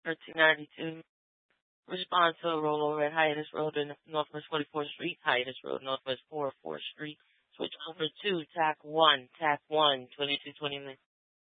1392. Respond to a rollover at Hiatus Road and Northwest 44th Street, Hiatus Road, Northwest 44th Street. Switch over to TAC 1, 2229.